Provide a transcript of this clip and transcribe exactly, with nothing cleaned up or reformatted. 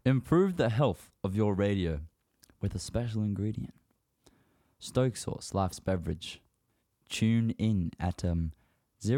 Improve the health of your radio with a special ingredient. Stoke Sauce, Life's Beverage. Tune in at um,